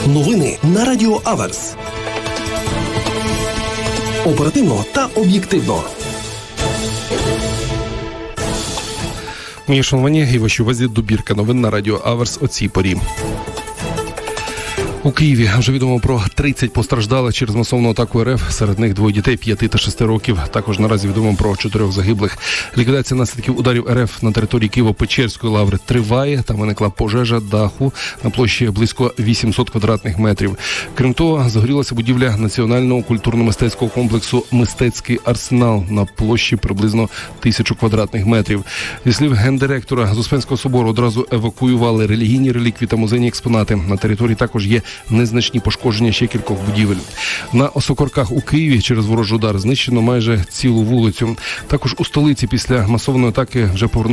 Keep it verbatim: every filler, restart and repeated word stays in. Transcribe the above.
Новини на Радіо Аверс. Оперативно та об'єктивно. Мої шановані і вашій увазі добірка новин на Радіо Аверс о цій порі. У Києві вже відомо про тридцять постраждалих через масовну атаку РФ, серед них двоє дітей п'яти та шести років. Також наразі відомо про чотирьох загиблих. Ліквідація наслідків ударів РФ на території Києво-Печерської лаври триває. Там виникла пожежа даху на площі близько вісімсот квадратних метрів. Крім того, загорілася будівля Національного культурно-мистецького комплексу «Мистецький арсенал» на площі приблизно тисячу квадратних метрів. Зі слів гендиректора з Успенського собору, одразу евакуювали релігійні реліквії та музейні експонати. На території також є незначні пошкодження ще кількох будівель. На Осокорках у Києві через ворожий удар знищено майже цілу вулицю. Також у столиці після масовної атаки вже повернули